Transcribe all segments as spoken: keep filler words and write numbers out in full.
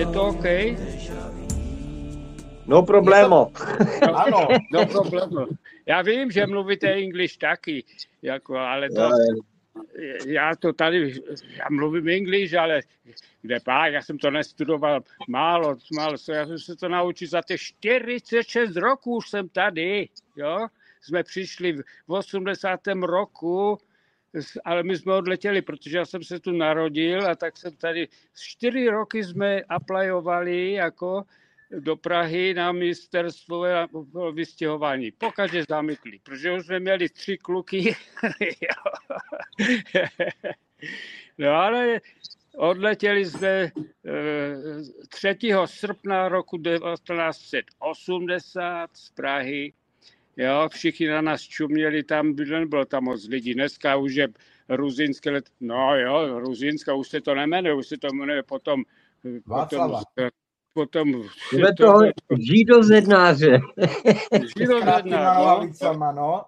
Je to OK? No problémo. No, ano, no problémo. Já vím, že mluvíte English taky, jako, ale to, já to tady, já mluvím English, ale kde pak, já jsem to nestudoval málo, málo, já jsem se to naučil za těch čtyřicet šest roků, už jsem tady, jo. Jsme přišli v osmdesátém roku, ale my jsme odletěli, protože já jsem se tu narodil a tak jsem tady, čtyři roky jsme aplyovali jako do Prahy na ministerstvo vystěhování. Pokaždé zamítli, protože už jsme měli tři kluky. No ale odletěli jsme třetího srpna roku devatenáct set osmdesát z Prahy. Jo, všichni na nás čuměli, tam nebylo tam moc lidí. Dneska už je ruzinské let. No jo, Ruzinska, už se to nemenuje, už se to jmenuje potom... Václava. Potom... Bude to židozednáře. Židozednáře, no.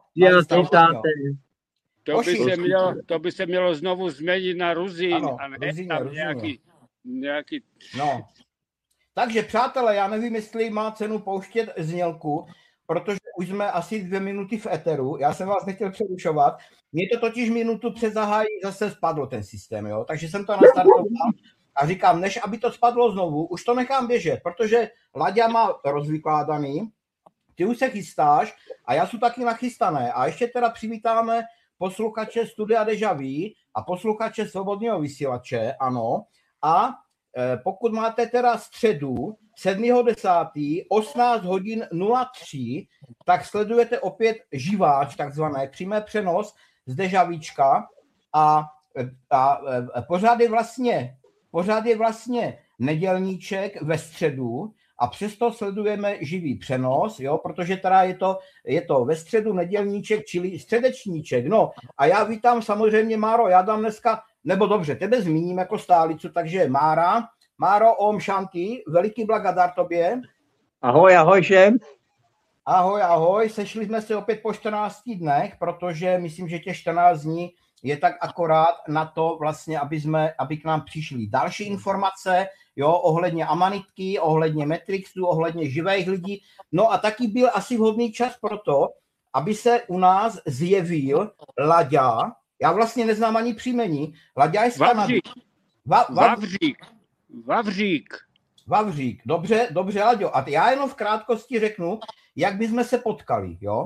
To by, se mělo, to by se mělo znovu změnit na Ruzín. Ano, a ne Ruzíně, tam Ruzíně. nějaký, nějaký... No. Takže přátelé, já nevím, jestli má cenu pouštět znělku, protože už jsme asi dvě minuty v eteru. Já jsem vás nechtěl přerušovat. Mně to totiž minutu před zahájení zase spadlo ten systém, jo? Takže jsem to nastartoval a říkám, než aby to spadlo znovu, už to nechám běžet, protože Laďa má rozvykládaný, ty už se chystáš a já jsem taky nachystané. A ještě teda přivítáme posluchače Studia Deja Vu a posluchače Svobodného vysílače, ano. A e, pokud máte teda středu sedmého desátého osmnáct hodin nula tři, tak sledujete opět živáč, takzvané přímé přenos z Dežavíčka a, a, a pořád je vlastně pořád je vlastně nedělníček ve středu a přesto sledujeme živý přenos, jo, protože teda je to, je to ve středu nedělníček, čili středečníček. No a já vítám samozřejmě Máro, já dám dneska, nebo dobře, tebe zmíním jako stálicu, takže Mára, Máro, Om Shanti, veliký blagadar tobě. Ahoj, ahoj všem. Ahoj, ahoj, sešli jsme se opět po čtrnácti dnech, protože myslím, že těch čtrnáct dní je tak akorát na to vlastně, aby, jsme, aby k nám přišly další informace, jo, ohledně Amanitky, ohledně Matrixu, ohledně živých lidí. No a taky byl asi vhodný čas pro to, aby se u nás zjevil Laďa. Já vlastně neznám ani příjmení. Laďa je z Kanady. Va, va, Vavřík. Vavřík. Vavřík. Dobře, dobře, Laďo. A já jenom v krátkosti řeknu, jak bychom se potkali, jo.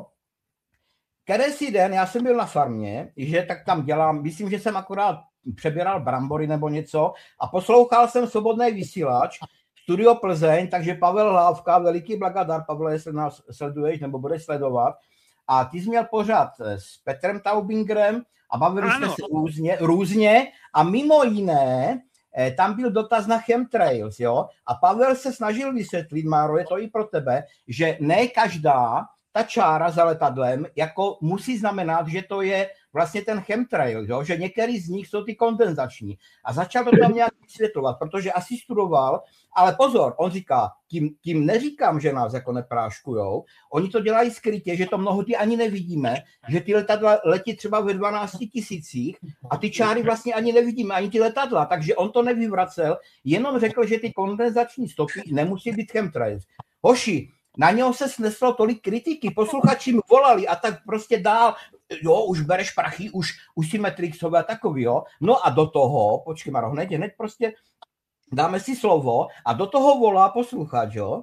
Kterési den, já jsem byl na farmě, že tak tam dělám, myslím, že jsem akorát přebíral brambory nebo něco a poslouchal jsem Svobodný vysílač, Studio Plzeň, takže Pavel Hlávka, veliký blagadar, Pavle, jestli nás sleduješ nebo budeš sledovat. A ty jsi měl pořád s Petrem Taubingerem a bavili jsme se různě, různě a mimo jiné tam byl dotaz na chemtrails, jo? A Pavel se snažil vysvětlit, Máro, je to i pro tebe, že ne každá ta čára za letadlem jako musí znamenat, že to je vlastně ten chemtrail, jo? Že některý z nich jsou ty kondenzační. A začal to tam nějak vysvětlovat, protože asi studoval, ale pozor, on říká, tím, tím neříkám, že nás jako nepráškujou, oni to dělají skrytě, že to mnohdy ani nevidíme, že ty letadla letí třeba ve dvanácti tisících a ty čáry vlastně ani nevidíme, ani ty letadla, takže on to nevyvracel, jenom řekl, že ty kondenzační stopy nemusí být chemtrails. Hoši, na něho se sneslo tolik kritiky, posluchači mi volali a tak prostě dál, jo, už bereš prachy, už, už si Matrixové a takový, jo. No a do toho, počkej Maro, hned, hned prostě dáme si slovo a do toho volá posluchač, jo.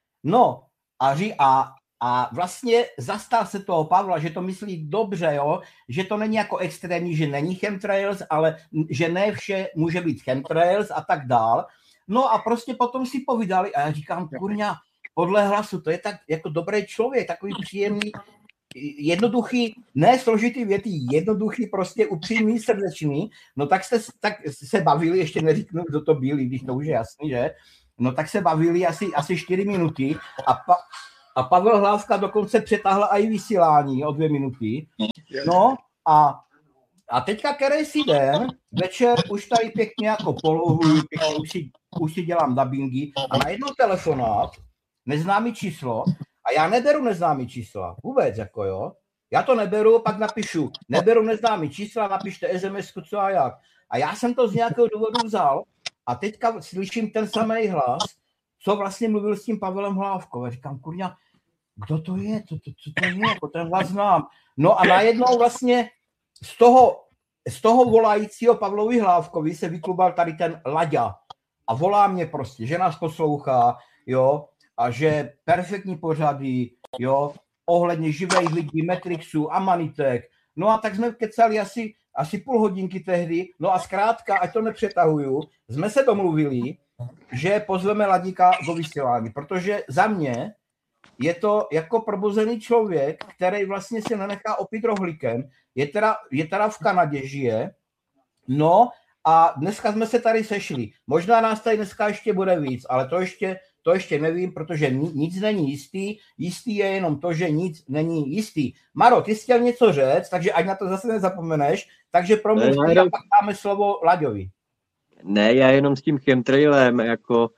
No a, ří, a, a vlastně zastal se toho Pavla, že to myslí dobře, jo, že to není jako extrémní, že není chemtrails, ale že ne vše může být chemtrails a tak dál. No a prostě potom si povídali a já říkám, kurňa, podle hlasu, to je tak jako dobrý člověk, takový příjemný, jednoduchý, ne složitý věty, jednoduchý, prostě upřímný, srdečný, no tak, jste, tak se bavili, ještě neříknu, kdo to byl, když to už je jasný, že? No tak se bavili asi, asi čtyři minuty a, pa, a Pavel Hlávka dokonce přetáhl i vysílání o dvě minuty. No a, a teďka kterejsi den, večer už tady pěkně jako polohuji, pěkně už si, už si dělám dabingy a najednou telefonát, neznámý číslo a já neberu neznámý čísla, vůbec jako jo. Já to neberu, pak napíšu, neberu neznámý čísla, napište es em esku co a jak. A já jsem to z nějakého důvodu vzal A teďka slyším ten samý hlas, co vlastně mluvil s tím Pavelem Hlávkou. A říkám, kurňa, kdo to je, co to, co to je, jako ten hlas znám. No a najednou vlastně z toho, z toho volajícího Pavlovi Hlávkovi se vyklubal tady ten Laďa. A volá mě prostě, že nás poslouchá, jo, a že perfektní pořady, jo, ohledně živých lidí, Matrixu, Amanitek. No a tak jsme kecali asi, asi půl hodinky tehdy, no a zkrátka, ať to nepřetahuju, jsme se domluvili, že pozveme Ladíka do vysílání, protože za mě je to jako probuzený člověk, který vlastně se nenechá opít rohlíkem, je teda, je teda v Kanadě, žije, no a dneska jsme se tady sešli. Možná nás tady dneska ještě bude víc, ale to ještě, to ještě nevím, protože nic není jistý. Jistý je jenom to, že nic není jistý. Maro, ty jsi chtěl něco říct, takže ať na to zase nezapomeneš, takže promluv ty a pak dáme slovo Laďovi. Ne, já jenom s tím chemtrailem, jako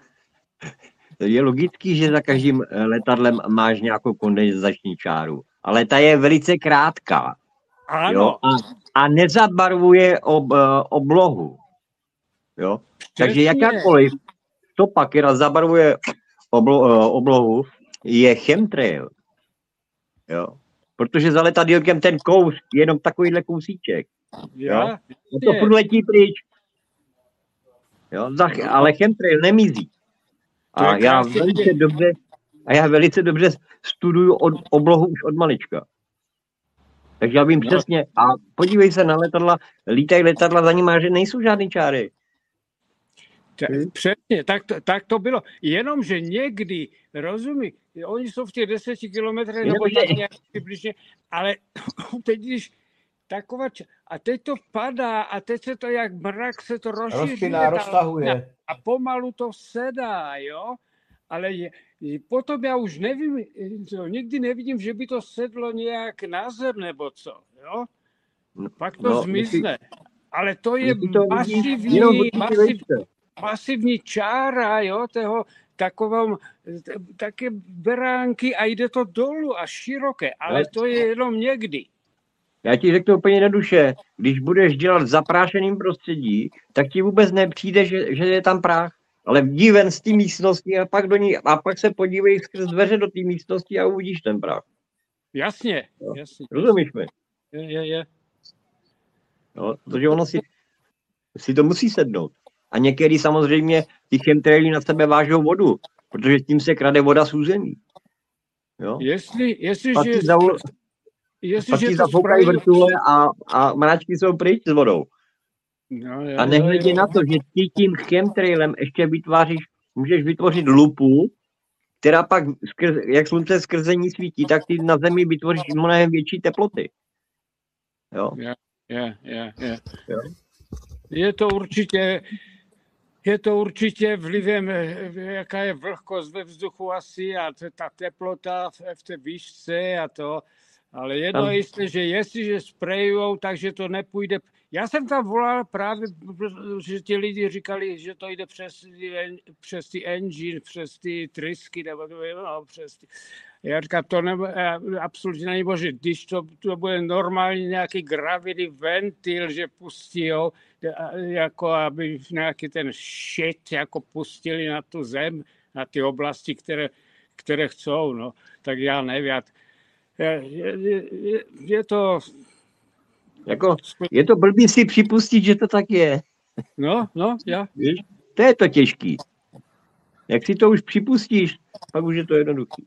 je logický, že za každým letadlem máš nějakou kondenzační čáru, ale ta je velice krátká. Ano. Jo? A, a nezabarvuje ob, oblohu. Jo? Takže jakákoliv stopa, která zabarvuje oblo, oblohu, je chemtrail. Jo? Protože za letadýlkem ten kous je jenom takovýhle kousíček. Jo? A to furt letí pryč. Jo? Ale chemtrail nemizí. A já velice dobře, a já velice dobře studuju od oblohu už od malička. Takže já vím no. přesně. A podívej se na letadla, lítají letadla, za nimi, že nejsou žádný čáry. Přesně, tak to, tak to bylo. Jenomže někdy, rozumí, oni jsou v těch deseti kilometrech, nebo tak nějak přibližně, ale teď, když taková, a teď to padá, a teď se to jak mrak, se to rozšířuje. roztahuje. A pomalu to sedá, jo? Ale je, potom já už nevím, nikdy nevidím, že by to sedlo nějak na zem, nebo co, jo? Pak to no, zmizne. Jestli, ale to je to masivní, masivní, masivní čára, jo, toho takovou, také beránky a jde to dolů a široké, ale to je jenom někdy. Já ti řeknu úplně jednoduše, když budeš dělat v zaprášeném prostředí, tak ti vůbec nepřijde, že, že je tam prach. Ale vdí ven z té místnosti a pak do ní, a pak se podívej skrz dveře do té místnosti a uvidíš ten prach. Jasně, no, jasně. Rozumíš mi? Je, je, je. No, protože ono si, si to musí sednout. A některý samozřejmě ty chemtraily na sebe vážou vodu, protože tím se krade voda z území. Jo? Jestli, jestli, pak že... Zavol... Jestli, pak že ti zafoukají vrtule a, a mráčky jsou pryč s vodou. No, jo, a nehledě na to, že ty tím chemtrailem ještě vytváříš, můžeš vytvořit lupu, která pak, skrz, jak slunce skrze ní svítí, tak ty na zemi vytvoříš mnohem větší teploty. Jo? Je, je, je, je. Jo? Je to určitě, je to určitě vlivem, jaká je vlhkost ve vzduchu asi a ta teplota v té výšce a to, ale jedno je jisté, že jestliže sprejujou, takže to nepůjde. Já jsem tam volal právě, že ti lidi říkali, že to jde přes, přes ty engine, přes ty trysky, nebo no, přes ty... Já říkám, to ne, absolutně není možné, když to, to bude normálně nějaký gravity ventil, že pustí, jo, jako aby nějaký ten shit jako pustili na tu zem, na ty oblasti, které, které chcou, no, tak já nevím, je, je, je, je to... Jako, je to blbý si připustit, že to tak je. No, no, já. Víš? To je to těžký. Jak si to už připustíš, pak už je to jednoduchý.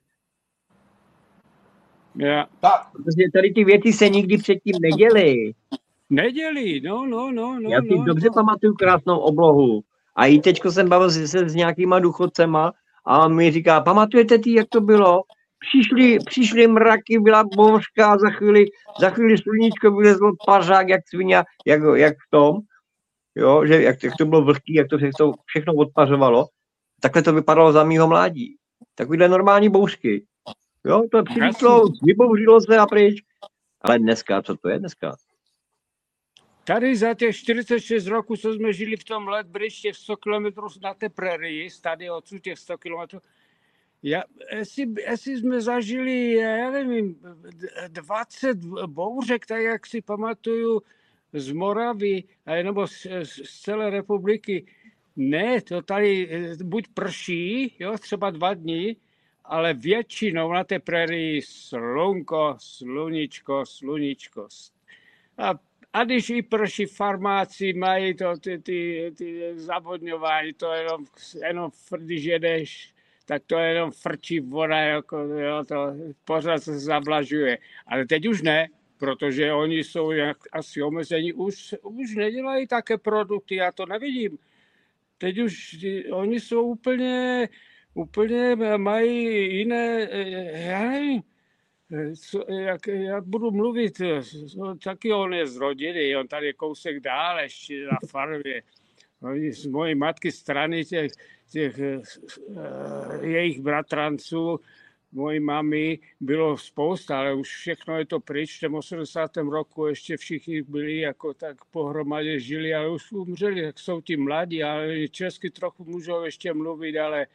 Já. Protože tady ty věci se nikdy předtím neděly. Nedělí, no, no, no. no Já si no, dobře no. pamatuju krásnou oblohu. A i teďko jsem bavil se s nějakýma důchodcema a on mi říká, pamatujete ty, jak to bylo? Přišly, přišly mraky, byla bouřka, za chvíli, za chvíli sluníčko vylezlo pařák, jak svině, jak, jak v tom, jo, že jak, jak to bylo vlhký, jak to všechno, všechno odpařovalo. Takhle to vypadalo za mýho mládí. Takovýhle normální bouřky. Jo, to přilítlo, vybouřilo se a pryč. Ale dneska, co to je dneska? Tady za těch čtyřicet šest roků, co jsme žili v tom Lethbridge, těch sto kilometrů na té prerii, tady odsud těch sto kilometrů, Já, jestli, jestli jsme zažili, já nevím, dvacet bouřek, tak jak si pamatuju, z Moravy, nebo z, z celé republiky. Ne, to tady buď prší, jo, třeba dva dny, ale většinou na té prérii slunko, sluníčko, sluníčko. A, a když i prší, farmáci mají to, ty, ty, ty zavodňování, to jenom, jenom když jedeš, tak to jenom frčí voda, jako, jo, to pořád se zavlažuje. Ale teď už ne, protože oni jsou jak, asi omezení, už, už nedělají také produkty, já to nevidím. Teď už oni jsou úplně, úplně mají jiné, já nevím, jak, jak budu mluvit, taky on je z rodiny, on tady je kousek dál ještě na farmě. Oni z mojí matky strany těch, těch jejich bratranců, mojí mami, bylo spousta, ale už všechno je to pryč. V tom osmdesátém roku ještě všichni byli jako tak pohromadě žili, ale už umřeli, tak jsou ti mladí, ale česky trochu můžou ještě mluvit, ale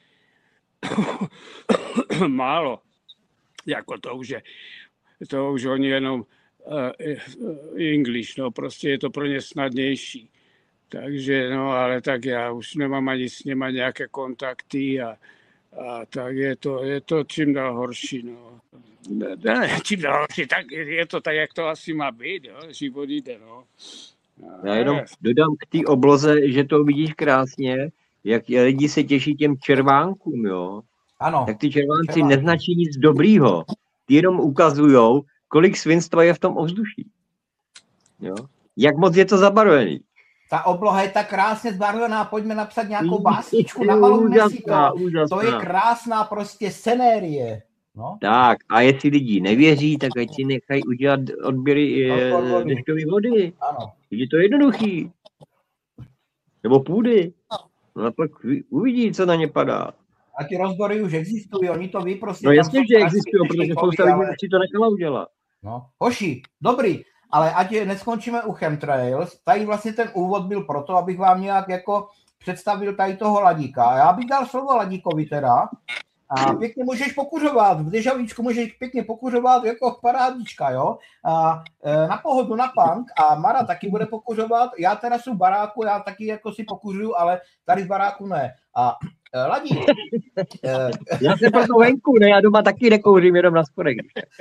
málo. Jako to už je, to už oni jenom uh, English, no prostě je to pro ně snadnější. Takže no, ale tak já už nemám ani s něma nějaké kontakty a A tak je to, je to čím dál horší. No. Ne, čím dál horší, tak je to tak, jak to asi má být. Jo? Život jde. No. Já jenom dodám k té obloze, že to vidíš krásně, jak lidi se těší těm červánkům. Jo? Ano. Tak ty červánci červánky neznačí nic dobrýho. Ty jenom ukazujou, kolik svinstva je v tom ovzduší. Jo? Jak moc je to zabarvený. Ta obloha je tak krásně zbarvená, pojďme napsat nějakou básničku, namalujme si to. To je krásná prostě scenérie. No. Tak, a jestli lidi nevěří, tak ať si nechají udělat odběry dešťové vody. Ano. Je to jednoduchý. Nebo půdy. No a pak uvidí, co na ně padá. A ty rozbory už existují, oni to ví prostě. No jasně, že existují, protože spousta lidí ale... si to nechala udělat. No, hoši, dobrý. Ale ať neskončíme u chemtrails, tady vlastně ten úvod byl proto, abych vám nějak jako představil tady toho Ladíka. Já bych dal slovo Ladíkovi teda. A pěkně můžeš pokuřovat, v Dežavíčku můžeš pěkně pokuřovat jako parádička, jo. A na pohodu, na punk a Mara taky bude pokuřovat. Já teda jsem v baráku, já taky jako si pokuřuju, ale tady v baráku ne. A Ladík. Já jsem proto venku, ne, já doma taky nekouřím, jenom na spodek.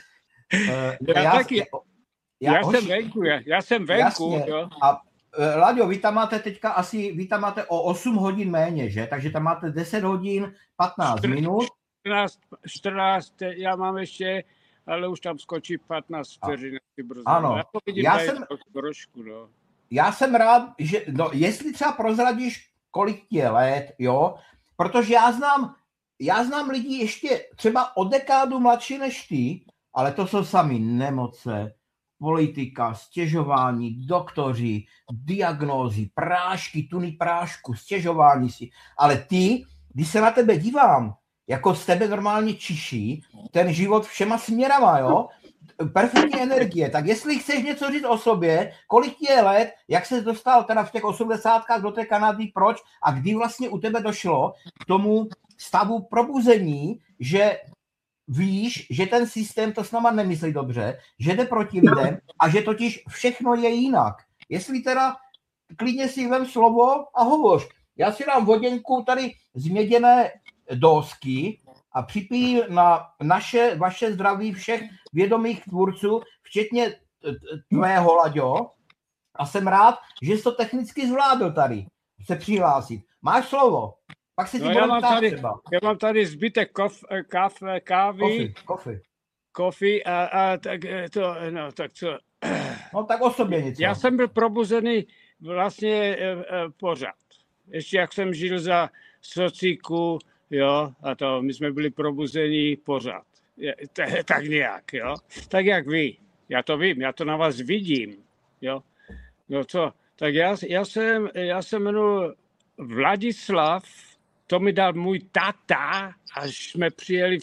Já, já taky. Já, já jsem venku, já, já jsem venku. Jo. A Laďo, vy tam máte teďka asi, vy tam máte o osm hodin méně, že? Takže tam máte deset hodin, patnáct minut. čtrnáct, čtrnáct, já mám ještě, ale už tam skočí patnáct vteřin. Ano, já, já jsem, trošku, no. já jsem rád, že, no, jestli třeba prozradíš, kolik je let, jo, protože já znám, já znám lidi ještě třeba o dekádu mladší než ty, ale to jsou sami nemoce, politika, stěžování, doktoři, diagnózy, prášky, tuny prášku, stěžování si. Ale ty, když se na tebe dívám, jako z tebe normálně čiší, ten život všema směrama, jo? Perfektní energie. Tak jestli chceš něco říct o sobě, kolik je let, jak ses dostal teda v těch osmdesátkách do té Kanady, proč a kdy vlastně u tebe došlo k tomu stavu probuzení, že víš, že ten systém to s náma nemyslí dobře, že jde proti lidem a že totiž všechno je jinak. Jestli teda klidně si vem slovo a hovoř. Já si dám voděnku tady z měděné dosky a připiju na naše, vaše zdraví všech vědomých tvůrců, včetně tvého, Laďo. A jsem rád, že jsi to technicky zvládl tady se přihlásit. Máš slovo. Pak se ti no, já, mám tady, já mám tady zbytek kof, kaf, kávy, kofy, kofy a, a tak to, no tak co. No tak o sobě něco. Já jsem byl probuzený vlastně e, e, pořád. Ještě jak jsem žil za sociku, jo, a to my jsme byli probuzení pořád. Je, t, tak nějak, jo. Tak jak vy. Já to vím, já to na vás vidím, jo. No co, tak já, já jsem, já jsem jmenuji Vladislav. To mi dal můj tata, až jsme přijeli v,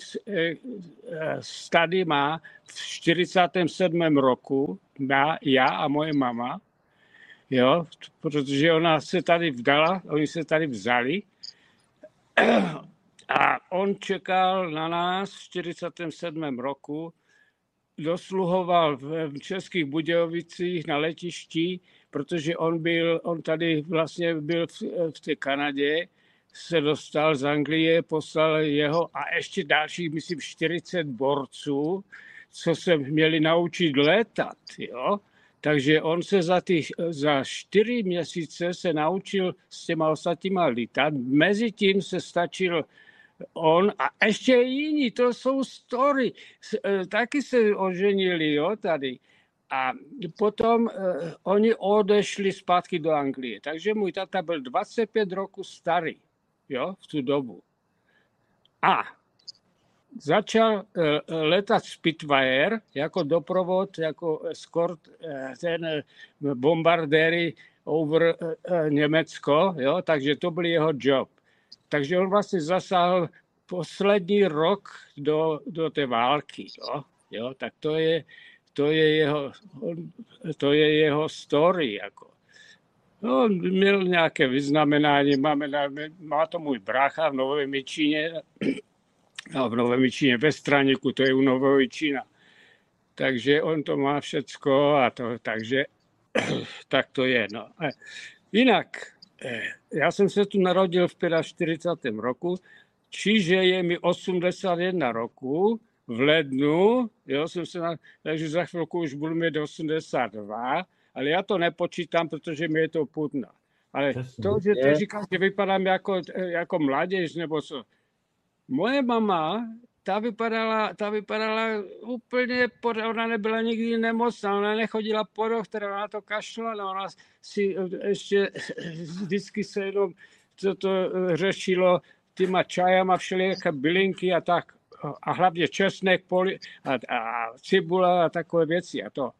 z tady má v čtyřicátém sedmém roku, já, já a moje mama, jo, protože ona se tady vdala, oni se tady vzali a on čekal na nás v čtyřicátém sedmém roku dosluhoval v Českých Budějovicích na letišti, protože on byl, on tady vlastně byl v, v té Kanadě, se dostal z Anglie, poslal jeho a ještě dalších, myslím, čtyřicet borců, co se měli naučit létat, jo. Takže on se za, ty, za čtyři měsíce se naučil s těma ostatníma lítat. Mezitím se stačil on a ještě jiní, to jsou story. Taky se oženili, jo, tady. A potom uh, oni odešli zpátky do Anglie. Takže můj tata byl dvacet pět roků starý, jo, v tu dobu. A začal uh, letat Spitfire jako doprovod, jako escort, uh, ten uh, bombardéry over uh, uh, Německo, jo, takže to byl jeho job. Takže on vlastně zasáhl poslední rok do, do té války, jo, jo, tak to je, to je jeho, to je jeho story, jako. No, on měl nějaké vyznamenání, máme, má to můj brácha v Novém Jičíně, a v Novém Jičíně ve Straníku, to je u Nového Jičína. Takže on to má všecko a to, takže tak to je, no. Jinak, já jsem se tu narodil v čtyřicátém pátém roku, čiže je mi osmdesát jedna roku, v lednu, jo, jsem se na, takže za chvilku už budu mít osmdesát dva, ale já to nepočítám, protože mi je to putno. Ale to, že to říkám, že vypadám jako, jako mládež, nebo co. Moje mama, ta vypadala, ta vypadala úplně, ona nebyla nikdy nemocná, ona nechodila po doktora, ona to kašlala, ona si ještě vždycky se jenom to, to řešilo těma čajama, všelijaké bylinky a tak. A hlavně česnek, poli a, a cibula a takové věci a to.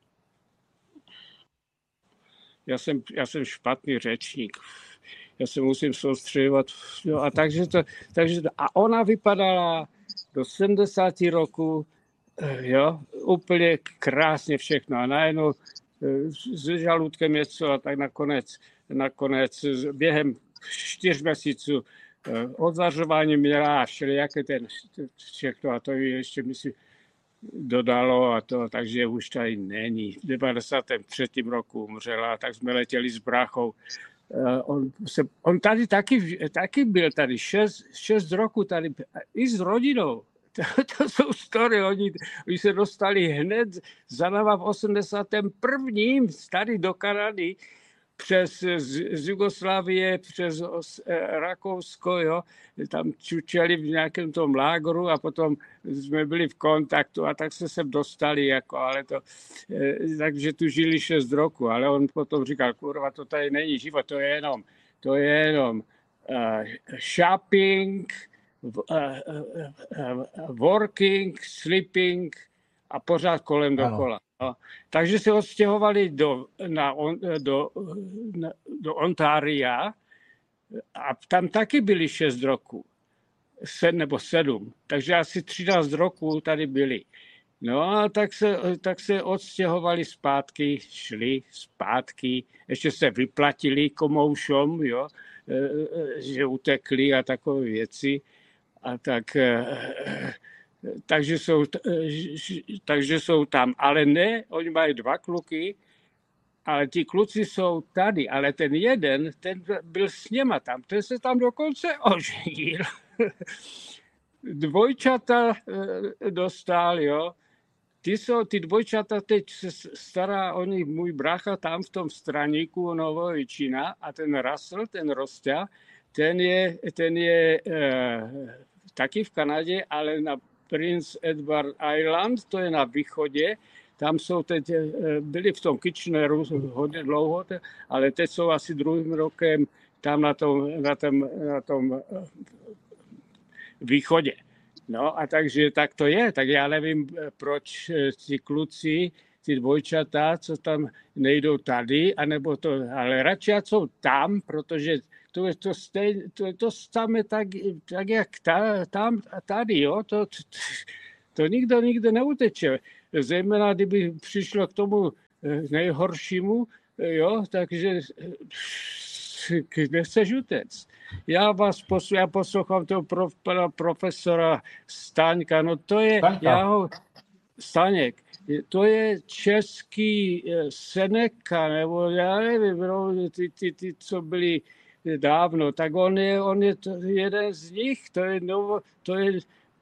Já jsem, já jsem špatný řečník. Já se musím soustředovat. Jo, a takže to, takže to, a ona vypadala do sedmdesáti roku, jo, úplně krásně všechno. A najednou s žaludkem něco a tak nakonec, nakonec během čtyř měsíců odvařování měla a všelijaké ten všechno a to ještě myslím dodalo a to, takže už tady není. V devadesátém třetím roku umřela, tak jsme letěli s bráchou. On, se, on tady taky, taky byl tady šest, šest roku tady i s rodinou. To, to jsou story, oni, oni se dostali hned za náma v osmdesátém prvním tady do Kanady, přes z, z Jugoslávie, přes eh, Rakousko, jo, tam čučeli v nějakém tom lágru a potom jsme byli v kontaktu a tak se sem dostali, jako, ale to, eh, takže tu žili šest roku, ale on potom říkal, kurva, to tady není život, to je jenom, to je jenom uh, shopping, uh, uh, uh, working, sleeping a pořád kolem dokola. No. Takže se odstěhovali do, na, do, na, do Ontária a tam taky byli šest roků, sedm nebo sedm, takže asi třináct roků tady byli. No a tak se, tak se odstěhovali zpátky, šli zpátky, ještě se vyplatili komoušom, jo, že utekli a takové věci. A tak... Takže jsou, takže jsou tam, ale ne, oni mají dva kluky, ale ti kluci jsou tady, ale ten jeden, ten byl s něma tam, ten se tam dokonce oženil. Dvojčata dostal, jo. Ty, jsou, ty dvojčata teď se stará o nich můj brácha tam v tom Straníku Nového Jičína a ten Russell, ten Rostia, ten je, ten je eh, taky v Kanadě, ale na Prince Edward Island, to je na východě, tam jsou teď, byli v tom Kitcheneru hodně dlouho, ale teď jsou asi druhým rokem tam na tom, na tom, na tom východě. No a takže tak to je, tak já nevím, proč ti kluci, ty dvojčata, co tam nejdou tady, anebo to, ale radši jsou tam, protože to je to, stejn, to, je to samé tak, tak jak ta, tam tady, jo, to, to, to nikdo nikde neuteče. Zejména, kdyby přišlo k tomu nejhoršímu, jo, takže kde chceš utec? Já vás poslu, já poslouchám toho prof, profesora Staňka, no to je, Staňka. já ho, Staněk, to je český Seneca, nebo já nevím, no, ty, ty, ty, co byli dávno, tak on je, on je to, jeden z nich, to je, no, to je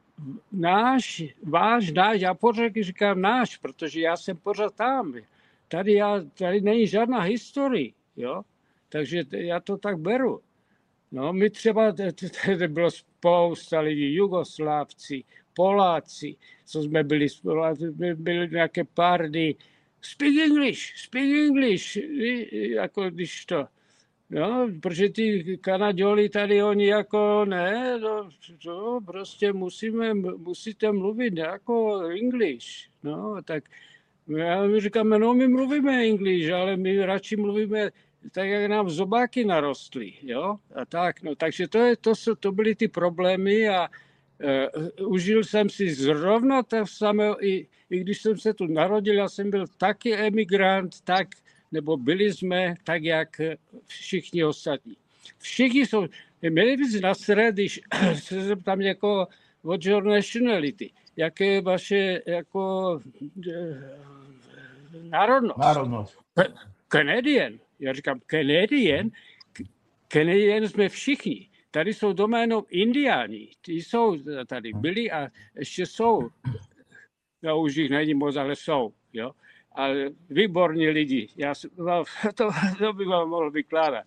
náš, váš, náš, já pořád říkám náš, protože já jsem pořád tam. Tady, já, tady není žádná historie, jo, takže já to tak beru. No, my třeba, tady bylo spousta lidí, Jugoslávci, Poláci, co jsme byli, my byli nějaké party, speak English, speak English, jako když to, no, protože ty Kanaďoli tady, oni jako, ne, no, to prostě musíme, musíte mluvit jako English, no, tak já mi říkáme, no, my mluvíme English, ale my radši mluvíme tak, jak nám zobáky narostly, jo, a tak, no, takže to, je, to, to byly ty problémy a uh, užil jsem si zrovna to samé, i, i když jsem se tu narodil, já jsem byl taky emigrant, tak, nebo byli jsme tak, jak všichni ostatní. Všichni jsou, měli bys na střed, když se zeptám jako what's your nationality, jaké je vaše jako národnost. Národnost. Canadian. Já říkám, Canadian, Canadian jsme všichni. Tady jsou doma jenom Indiáni. Ty jsou tady byli a ještě jsou. No, už jich není moc, ale jsou. Jo? Ale výborní lidi. Já, no, to, to by vám mohl vykládat.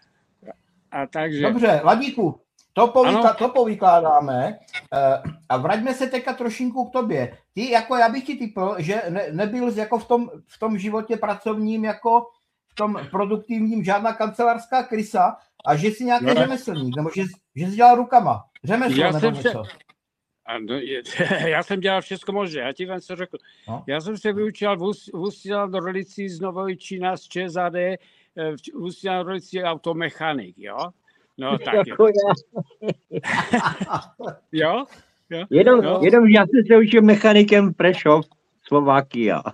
A takže... Dobře, Ladíku, to, povyklá, to povykládáme a vraťme se teďka trošinku k tobě. Ty, jako já bych ti typl, že ne, nebyl jako v tom, v tom životě pracovním, jako v tom produktivním žádná kancelářská krysa a že jsi nějaký no. řemeslník, nebo že, že jsi dělal rukama. Řemeslo já nebo něco. Se... Ano, je, já jsem dělal všechno možné, já ti vám co řekl. No. Já jsem se vyučil v Ústí nad Orlicí z Novojčína z ČSAD, v Ústí nad Orlicí automechanik, jo? No tak jako jo. jo? jo? Jenom, no. jenom já jsem se učil mechanikem Prešov, Slovákia.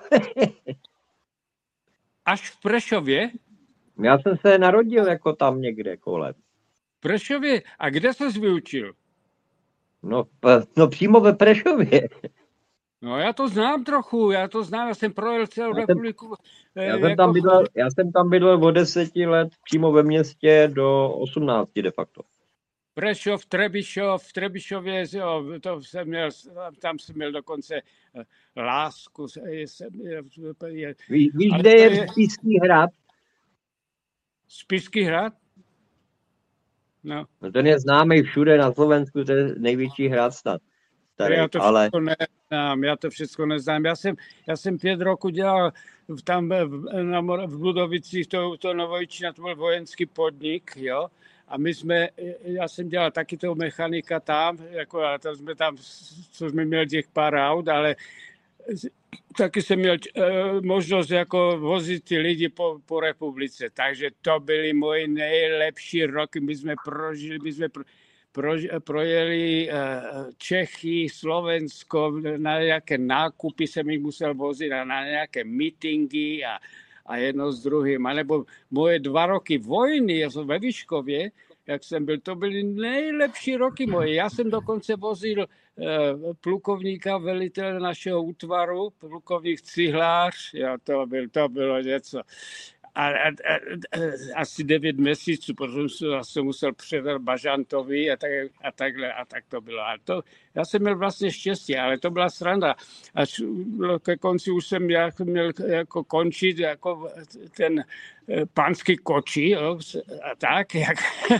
Až v Prešově? Já jsem se narodil jako tam někde kolem. V Prešově? A kde ses vyučil? No, no přímo ve Prešově. No já to znám trochu, já to znám, já jsem projel celou já republiku. Jsem, já, jsem jako... tam bydlel, já jsem tam bydlel od deseti let přímo ve městě do osmnácti de facto. Prešov, Trebišov, v Trebišově, jo, to jsem měl, tam jsem měl dokonce lásku. Jsem, je, Ví, víš, kde je, je Spišský hrad? Spišský hrad? No. no. Ten je známý všude na Slovensku, to je největší hrad snad. Tady, já to ale... všechno neznám, já to všechno neznám. Já jsem, já jsem pět roku dělal tam v, v Budovicích, to, to Novojčína, to byl vojenský podnik, jo. A my jsme, já jsem dělal taky toho mechanika tam, jako to jsme tam, co jsme měli těch pár aut, ale taky jsem měl uh, možnost jako vozit ty lidi po, po republice. Takže to byly moje nejlepší roky. My jsme prožili, my jsme pro, pro, projeli uh, Čechy, Slovensko, na nějaké nákupy jsem jich musel vozit a na nějaké meetingy a a jedno s druhým, anebo moje dva roky vojny, já jsem ve Vyškově, jak jsem byl, to byly nejlepší roky moje. Já jsem dokonce vozil eh, plukovníka, velitele našeho útvaru, plukovník Cihlář, já, to, byl, to bylo něco. A, a, a, a, asi devět měsíců, protože jsem musel předat Bažantovi a, tak, a takhle, a tak to bylo. A to, já jsem měl vlastně štěstí, ale to byla sranda. Až ke konci už jsem jak, měl jako končit jako ten pánský koči, jo, a tak. Jak.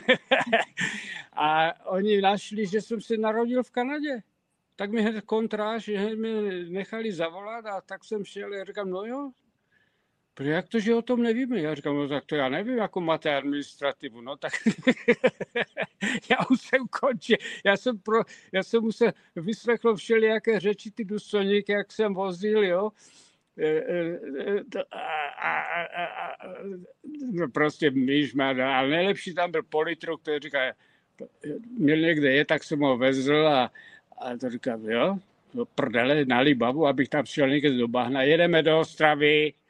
A oni našli, že jsem se narodil v Kanadě. Tak mi hned kontráž, že mě nechali zavolat a tak jsem šel a říkám, no jo, jak to, že o tom nevíme? Já říkám, no tak to já nevím, jako máte administrativu. No tak já už jsem končil. Já jsem, pro, já jsem musel vyslechl všelijaké řeči, ty důstojníky, jak jsem vozil, jo. A, a, a, a, no prostě myšma, ale nejlepší tam byl politruk, který říká, měl někde je, tak jsem ho vezl a, a to říkám, jo, do prdele, na Libavu, abych tam šel někde do bahna, jedeme do Ostravy.